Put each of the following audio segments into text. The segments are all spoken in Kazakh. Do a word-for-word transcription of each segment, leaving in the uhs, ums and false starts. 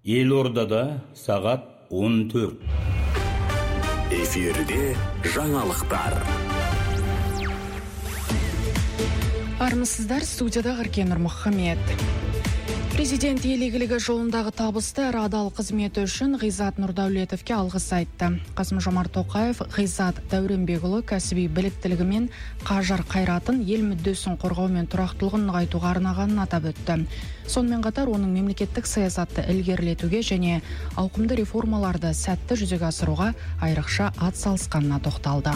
Елордада сағат он төрт. Эфирде жаңалықтар. Армысыздар, студияда Ғыркен Нұрмұхамед. Президент ел игілігі жолындағы табысты әрі адал қызметі үшін Ғизат Нұрдәулетовке алғыс айтты. Қасым-Жомарт Тоқаев Ғизат Дәуренбекұлы кәсіби біліктілігімен қажыр қайратын, ел мүддесін қорғау мен тұрақтылығын нығайтуға арнағанын атап өтті. Сонымен қатар оның мемлекеттік саясатты ілгерілетуге және ауқымды реформаларды сәтті жүзеге асыруға айрықша ат салысқанына тоқталды.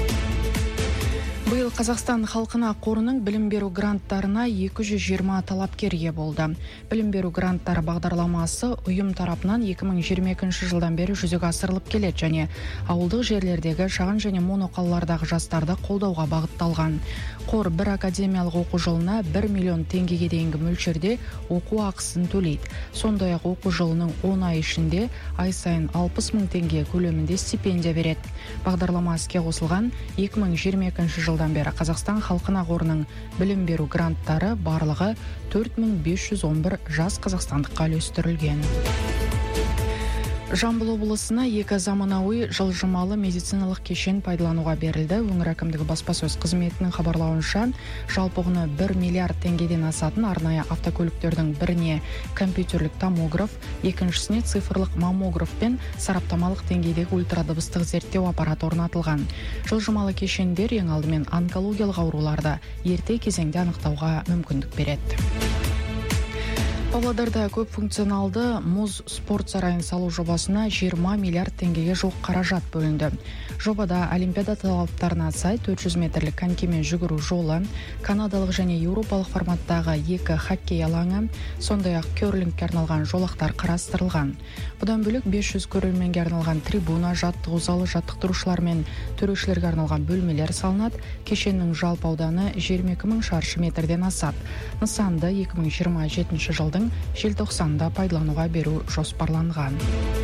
Биыл Қазақстан халқына қорының білім беру гранттарына екі жүз жиырма талапкер ие болды. Білім беру гранттары бағдарламасы ұйым тарапынан екі мың жиырма екінші жылдан бері жүзеге асырылып келеді және ауылдық жерлердегі шағын және моноқалалардағы жастарды қолдауға бағытталған. Қор бір академиялық оқу жылына бір миллион теңгеге дейінгі мөлшерде оқу ақысын төлейді. Сондай-ақ оқу жылының он ай ішінде ай сайын алпыс мың теңге көлемінде стипендия береді. Бағдарлама іске қосылған екі мың жиырма екінші жылдан бері Қазақстан халқына қорының білім беру гранттары барлығы төрт мың бес жүз он бір жас қазақстандыққа үлестірілген. Жамбыл облысына екі заманауи жылжымалы медициналық кешен пайдалануға берілді. Өңір әкімдігі баспасөз қызметінің хабарлауынша, жалпы құны бір миллиард теңгеден асатын арнайы автокөліктердің біріне компьютерлік томограф, екіншісіне цифрлық маммограф пен сараптамалық деңгейдегі ультрадыбыстық зерттеу аппараты орнатылған. Жылжымалы кешендер ең алдымен онкологиялық ауруларды ерте кезеңде анықтауға мүмкіндік береді. Павлодарда көп функционалды мұз спорт сарайын салу жобасына жиырма миллиард теңгеге жоқ қаражат бөлінді. Жобада олимпиада талаптарына сай төрт жүз метрлік конькимен жүгіру жолы, канадалық және еуропалық форматтағы екі хоккей алаңы, сондай-ақ керлингке арналған жолақтар қарастырылған. Бұдан бөлек бес жүз көрерменге арналған трибуна, жаттығу залы, жаттықтырушылар мен төрешілерге арналған бөлмелер салынады. Кешеннің жалпы ауданы жиырма екі мың шаршы метрден асады. Нысанды екі мың жиырма жетінші жылдың желтоқсанда пайдалануға беру жоспарланған.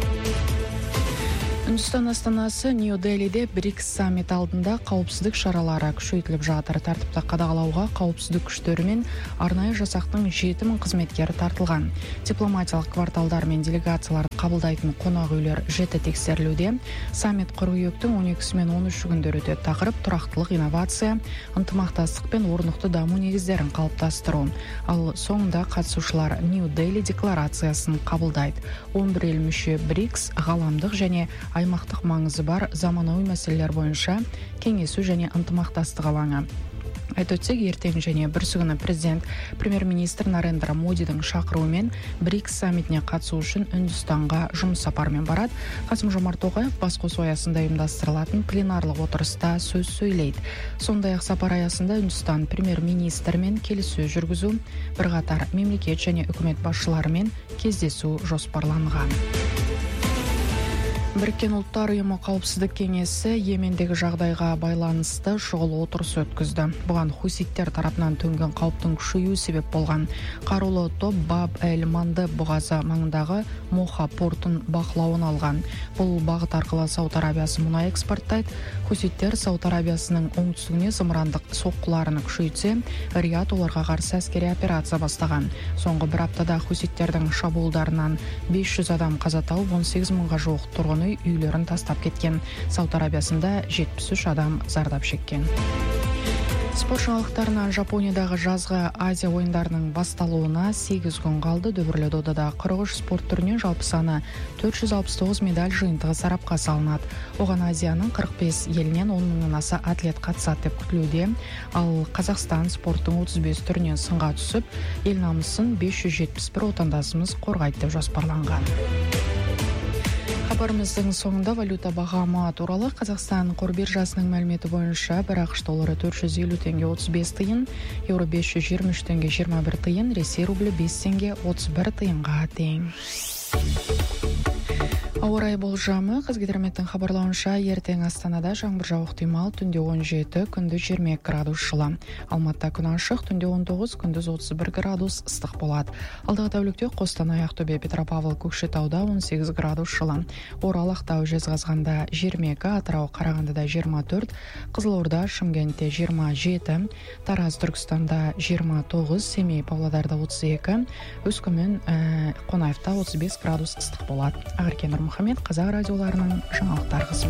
Үндістан астанасы Нью-Делиде брикс саммит алдында қауіпсіздік шаралары күшейтіліп жатыр. Тәртіпті қадағалауға қауіпсіздік күштері мен арнайы жасақтың жеті мың қызметкері тартылған. Дипломатиялық кварталдар мен делегациялар қабылдайтын қонақ үйлер жіті тексерілуде. Саммит қыркүйектің он екісі мен он үші күндері өтеді. Тақырып тұрақтылық, инновация, ынтымақтастық пен орнықты даму негіздерін қалыптастыру. Ал соңында қатысушылар Нью-Дели декларациясын қабылдайды. он бір ел мүше брикс ғаламдық және аймақтық маңызы бар заманауи мәселелер бойынша кеңесу және ынтымақтастық алаңы. Айта өтсек, ертең және бүрсі күні президент премьер-министр Нарендра Модидің шақыруымен брикс саммитіне қатысу үшін Үндістанға жұмыс сапарымен барады. Қасым-Жомарт Тоқаев басқосу аясында ұйымдастырылатын пленарлық отырыста сөз сөйлейді. Сондай-ақ сапар аясында Үндістан премьер-министрімен келіссөз жүргізу, бірқатар мемлекет және үкімет басшыларымен кездесу жоспарланған. Біріккен ұлттар ұйымы қауіпсіздік кеңесі Йемендегі жағдайға байланысты шұғыл отырыс өткізді. Бұған хуситтер тарапынан төнген қауіптің күшеюі себеп болған. Қарулы топ Баб-эль-Манды бұғазы маңындағы Моха портын бақылауын алған. Бұл бағыт арқылы Сауд Арабиясы мұнай экспорттайды. Хуситтер Сауд Арабиясының оңтүстігіне зымырандық соққыларын күшейтсе, Рият оларға қарсы әскери операция бастаған. Соңғы бір аптада хуситтердің шабуылдарынан бес жүз адам қаза тауып, он сегіз мыңға жуық тұрғын үй үйлерін тастап кеткен. Сауд Арабиясында жетпіс үш адам зардап шеккен. Спорт жаңалықтарынан Жапониядағы жазғы Азия ойындарының басталуына сегіз күн қалды. Дүбірлі додада қырық үш спорт түрінен жалпы саны төрт жүз алпыс тоғыз медаль жиынтығы сарапқа салынады. Оған Азияның қырық бес елінен он мыңнан аса атлет қатысады деп күтілуде. Ал Қазақстан спорттың отыз бес түрінен сынға түсіп, ел намысын бес жүз жетпіс бір отандасымыз қорғайды деп жоспарланған. Хабарымыздың соңында валюта бағамы туралы. Қазақстан қор биржасының мәліметі бойынша бір ақш доллары төрт жүз елу теңге отыз бес тиын, еуро бес жүз жиырма үш теңге жиырма бір тиын, Ресей рублі бес теңге отыз бір тиынға тең. Ауа райы болжамы. Қазгидрометтің хабарлауынша, ертең Астанада жаңбыр жауы ықтимал, түнде он жеті, күндіз жиырма екі градус жылы. Алматыда күн ашық, түнде он тоғыз, күндіз отыз бір градус ыстық болады. Алдағы тәулікте Қостанай, Ақтөбе, Петропавл, Көкшетауда он сегіз градус жылы. Орал, Ақтау, Жезқазғанда жиырма екі, Атырау, Қарағандыда жиырма төрт, Қызылорда, Шымкентте жиырма жеті, Тараз, Түркістанда жиырма тоғыз, Семей, Павлодарда отыз екі, Өскемен, ә, Қонаевта отыз бес градус ыстық болады. Ақерке Нұрмұхамед, Қазақ радиоларының жаңалықтар қызметі.